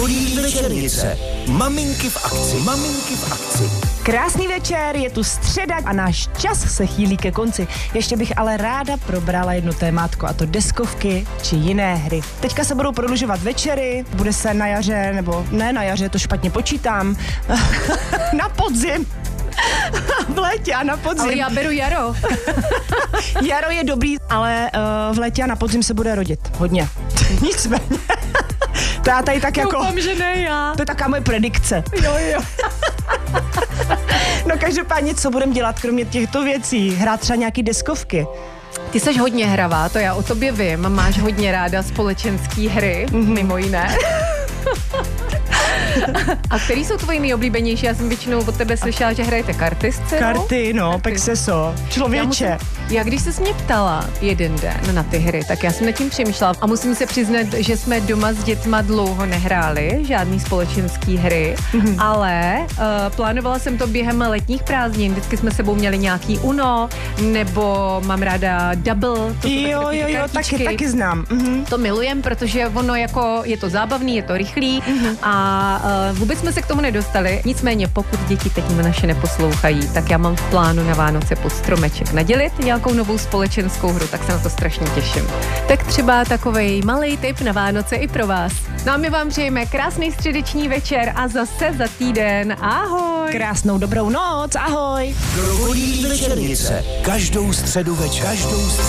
Krokodýlí večernice. Maminky v akci. Maminky v akci. Krásný večer, je tu středa a náš čas se chýlí ke konci. Ještě bych ale ráda probrala jedno témátko, a to deskovky či jiné hry. Teďka se budou prodlužovat večery, bude se na jaře, nebo ne na jaře, to špatně počítám, na podzim. V létě a na podzim. Ale já beru jaro. Jaro je dobrý, ale v létě a na podzim se bude rodit. Hodně. Nicméně. To já tady tak jako... Doufám, že ne já. To je taká moje predikce. Jo. No každopádně, co budeme dělat kromě těchto věcí? Hrát třeba nějaký deskovky? Ty seš hodně hravá, to já o tobě vím. Máš hodně ráda společenský hry, mimo jiné. A který jsou tvoji nejoblíbenější? Já jsem většinou od tebe slyšela, že hrajete karty s dcerou. Karty, no, pekseso, člověče. Já když ses mě ptala jeden den na ty hry, tak já jsem nad tím přemýšlela a musím se přiznat, že jsme doma s dětma dlouho nehráli žádný společenský hry, ale plánovala jsem to během letních prázdnin. Vždycky jsme sebou měli nějaký Uno, nebo mám ráda Double. To Jo, taky znám. To milujem, protože ono jako je to zábavný, je to rychlý a vůbec jsme se k tomu nedostali. Nicméně, pokud děti teď naše neposlouchají, tak já mám v plánu na Vánoce pod stromeček nadělit nějakou novou společenskou hru, tak se na to strašně těším. Tak třeba takovej malej tip na Vánoce i pro vás. No a my vám přejeme krásný středeční večer a zase za týden. Ahoj! Krásnou dobrou noc, ahoj! Krokodýlí večernice. Každou středu večer.